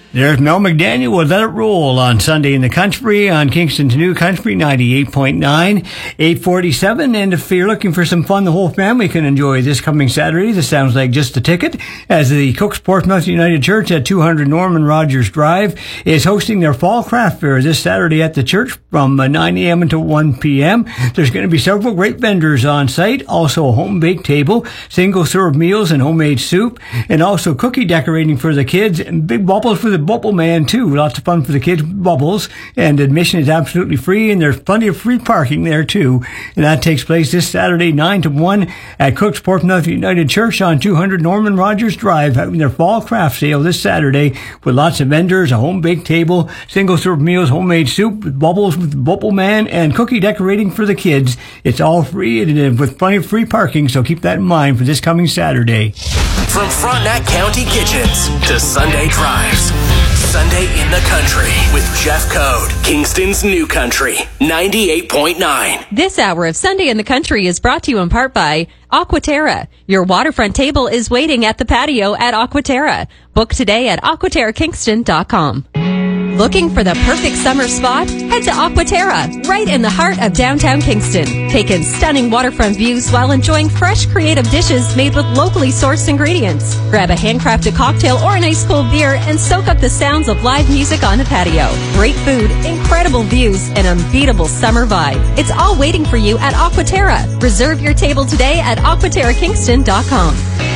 There's Mel McDaniel with Let It Roll on Sunday in the Country on Kingston's New Country 98.9, 847. And if you're looking for some fun the whole family can enjoy this coming Saturday, this sounds like just a ticket, as the Cooks Portsmouth United Church at 200 Norman Rogers Drive is hosting their Fall Craft Fair this Saturday at the church from 9 a.m. until 1 p.m. There's going to be several great vendors on site, also a home-baked table, single-serve meals and homemade soup, and also cookie decorating for the kids, and big bubbles for the Bubble Man, too. Lots of fun for the kids, bubbles, and admission is absolutely free, and there's plenty of free parking there, too. And that takes place this Saturday, 9 to 1 at Cooks Portsmouth United Church on 200 Norman Rogers Drive, having their fall craft sale this Saturday with lots of vendors, a home-baked table, single-serve meals, homemade soup, with bubbles with Bubble Man, and cookie decorating for the kids. It's all free and with plenty of free parking, so keep that in mind for this coming Saturday. From Frontenac County Kitchens to Sunday Drives, Sunday in the Country with Jeff Code, Kingston's New Country 98.9. This hour of Sunday in the Country is brought to you in part by Aquaterra. Your waterfront table is waiting at the patio at Aquaterra. Book today at aquaterrakingston.com. Looking for the perfect summer spot? Head to Aquaterra, right in the heart of downtown Kingston. Take in stunning waterfront views while enjoying fresh, creative dishes made with locally sourced ingredients. Grab a handcrafted cocktail or an ice-cold beer and soak up the sounds of live music on the patio. Great food, incredible views, and unbeatable summer vibe. It's all waiting for you at Aquaterra. Reserve your table today at aquaterrakingston.com.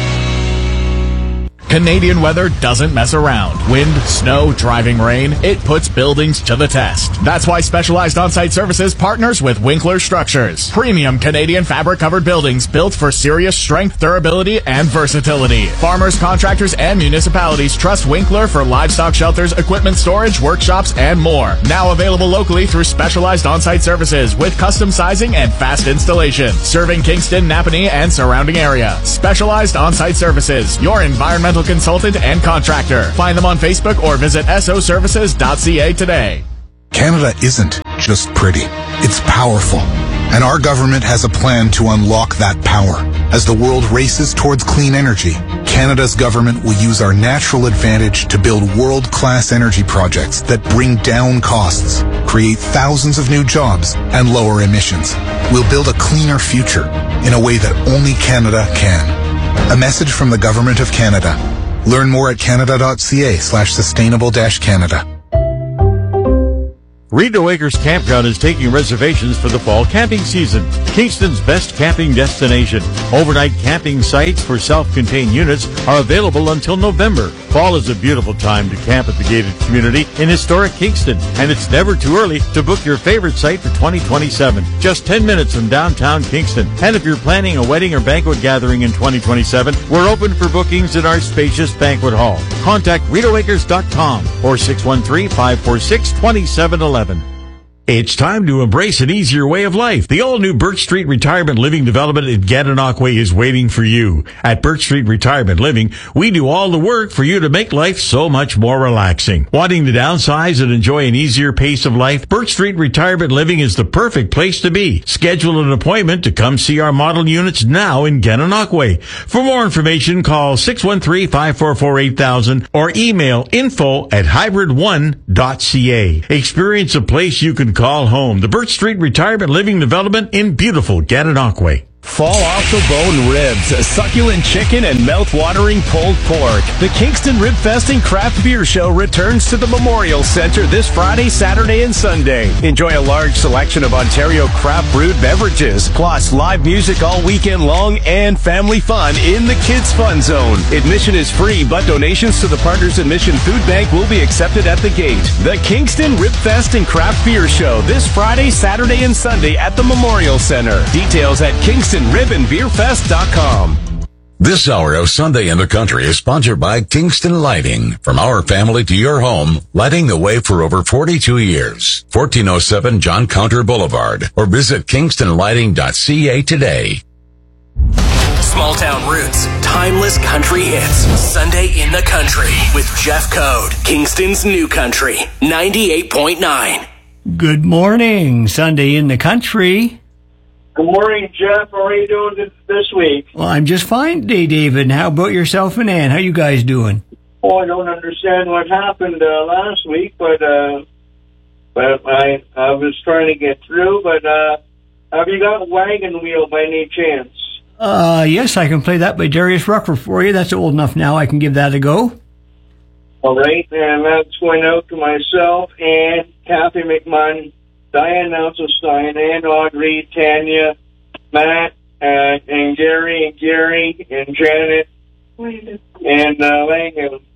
Canadian weather doesn't mess around. Wind, snow, driving rain, it puts buildings to the test. That's why Specialized On-Site Services partners with Winkler Structures. Premium Canadian fabric-covered buildings built for serious strength, durability, and versatility. Farmers, contractors, and municipalities trust Winkler for livestock shelters, equipment storage, workshops, and more. Now available locally through Specialized On-Site Services with custom sizing and fast installation. Serving Kingston, Napanee, and surrounding area. Specialized On-Site Services, your environmental consultant and contractor. Find them on Facebook or visit soservices.ca today. Canada isn't just pretty. It's powerful. And our government has a plan to unlock that power. As the world races towards clean energy, Canada's government will use our natural advantage to build world-class energy projects that bring down costs, create thousands of new jobs, and lower emissions. We'll build a cleaner future in a way that only Canada can. A message from the Government of Canada. Learn more at canada.ca/sustainable-canada. Rideau Acres Campground is taking reservations for the fall camping season. Kingston's best camping destination. Overnight camping sites for self-contained units are available until November. Fall is a beautiful time to camp at the gated community in historic Kingston, and it's never too early to book your favorite site for 2027. Just 10 minutes from downtown Kingston. And if you're planning a wedding or banquet gathering in 2027, we're open for bookings in our spacious banquet hall. Contact RideauAcres.com or 613-546-2711. It's time to embrace an easier way of life. The all-new Birch Street Retirement Living Development in Gananoque is waiting for you. At Birch Street Retirement Living, we do all the work for you to make life so much more relaxing. Wanting to downsize and enjoy an easier pace of life? Birch Street Retirement Living is the perfect place to be. Schedule an appointment to come see our model units now in Gananoque. For more information, call 613-544-8000 or email info@hybrid1.ca. Experience a place you can call home. The Birch Street Retirement Living Development in beautiful Gananoque. Fall off the bone ribs, succulent chicken, and mouth-watering pulled pork. The Kingston Rib Fest and Craft Beer Show returns to the Memorial Centre this Friday, Saturday, and Sunday. Enjoy a large selection of Ontario craft brewed beverages, plus live music all weekend long and family fun in the Kids Fun Zone. Admission is free, but donations to the Partners Admission Food Bank will be accepted at the gate. The Kingston Rib Fest and Craft Beer Show this Friday, Saturday, and Sunday at the Memorial Centre. Details at KingstonRibAndBeerFest.com. This hour of Sunday in the Country is sponsored by Kingston Lighting. From our family to your home, lighting the way for over 42 years. 1407 John Counter Boulevard, or visit kingstonlighting.ca today. Small town roots, timeless country hits. Sunday in the Country with Jeff Code, Kingston's New Country 98.9. Good morning, Sunday in the Country. Good morning, Jeff. How are you doing this week? Well, I'm just fine today, David. And how about yourself and Ann? How you guys doing? Oh, I don't understand what happened last week, but I was trying to get through. But have you got Wagon Wheel by any chance? Yes, I can play that by Darius Rucker for you. That's old enough now. I can give that a go. All right, and that's going out to myself and Kathy McMahon, Diane Nelson-Stein, and Audrey, Tanya, Matt, and Gary, and Janet, and Langham.